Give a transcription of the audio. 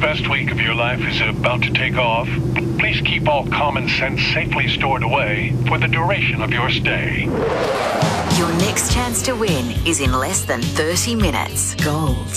best week of your life is about to take off, please keep all common sense safely stored away for the duration of your stay. Your next chance to win is in less than 30 minutes. Gold.